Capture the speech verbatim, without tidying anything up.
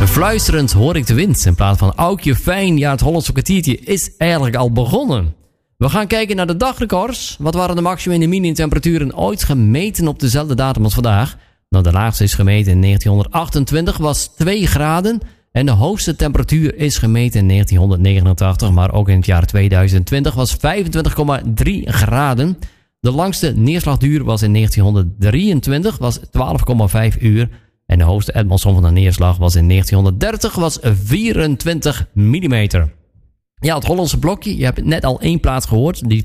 Fluisterend hoor ik de wind in plaats van Aukje fijn. Ja, het Hollandse kwartiertje is eigenlijk al begonnen. We gaan kijken naar de dagrecords. Wat waren de maximum en de minimumtemperaturen ooit gemeten op dezelfde datum als vandaag? Nou, de laagste is gemeten in negentienhonderdachtentwintig, was twee graden. En de hoogste temperatuur is gemeten in negentienhonderdnegenentachtig, maar ook in het jaar tweeduizend twintig was vijfentwintig komma drie graden. De langste neerslagduur was in negentienhonderddrieëntwintig, was twaalf komma vijf uur. En de hoogste etmalsom van de neerslag was in negentienhonderddertig, was vierentwintig millimeter. Ja, het Hollandse blokje, je hebt net al één plaat gehoord. Die